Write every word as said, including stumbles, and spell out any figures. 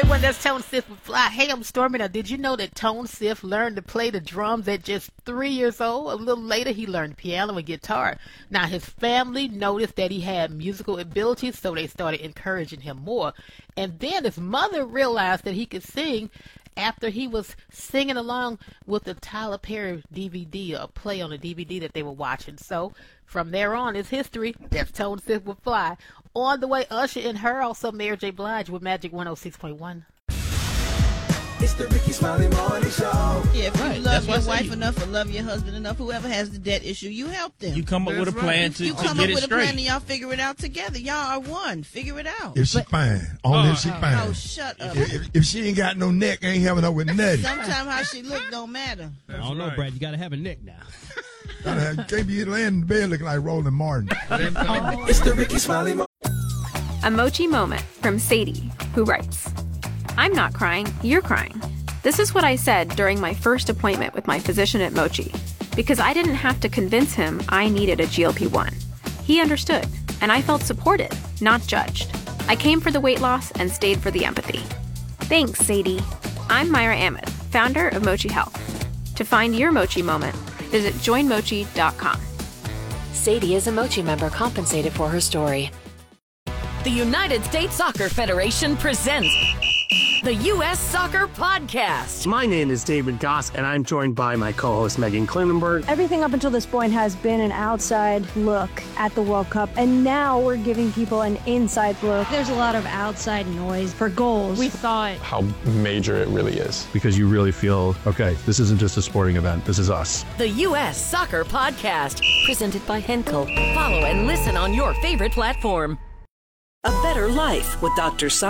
When that's Tone Sif would fly. Hey, I'm Stormy. Now, did you know that Tone Sif learned to play the drums at just three years old? A little later, he learned piano and guitar. Now, his family noticed that he had musical abilities, so they started encouraging him more. And then his mother realized that he could sing after he was singing along with the Tyler Perry D V D, or play on a D V D that they were watching. So, from there on, it's history. That's Tone Sif would fly. On the way, Usher and her, also Mary J. Blige with Magic one oh six point one. It's the Ricky Smiley Morning Show. Yeah, if Right, you that's love what I your say. wife enough or love your husband enough, whoever has the debt issue, you help them. You come up with a plan to, you to come get up it with a plan straight. and y'all figure it out together. Y'all are one. Figure it out. If she fine, only Oh, if she oh, fine. Oh, shut up. If, if, if she ain't got no neck, I ain't having up with nothing. Sometimes how she look don't matter. I don't know, right. Brad. You got to have a neck now. Gotta have- You can't be laying in the bed looking like Roland Martin. It's the Ricky Smiley Morning A Mochi Moment from Sadie, who writes, I'm not crying, you're crying. This is what I said during my first appointment with my physician at Mochi, because I didn't have to convince him I needed a G L P one. He understood, and I felt supported, not judged. I came for the weight loss and stayed for the empathy. Thanks, Sadie. I'm Myra Ahmed, founder of Mochi Health. To find your Mochi Moment, visit join mochi dot com. Sadie is a Mochi member compensated for her story. The United States Soccer Federation presents the U S Soccer Podcast. My name is David Goss, and I'm joined by my co-host Megan Klinenberg. Everything up until this point has been an outside look at the World Cup, and now we're giving people an inside look. There's a lot of outside noise for goals. We thought How major it really is. Because you really feel, okay, this isn't just a sporting event, this is us. The U S Soccer Podcast, presented by Henkel. Follow and listen on your favorite platform. A better life with Doctor